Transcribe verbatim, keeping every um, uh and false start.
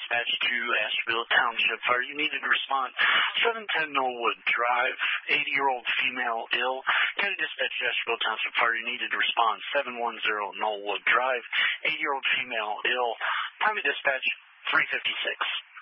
Dispatch to Asheville Township Fire. You needed to respond. seven ten Knollwood Drive, eighty-year-old female ill. County Dispatch to Asheville Township Fire. You needed to respond. seven one zero Knollwood Drive, eighty-year-old female ill. County Dispatch, three fifty-six.